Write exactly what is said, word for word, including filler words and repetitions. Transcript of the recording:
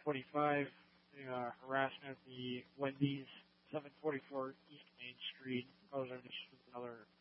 twenty-five, uh, harassment of the Wendy's, seven forty-four East Main Street. Goes under another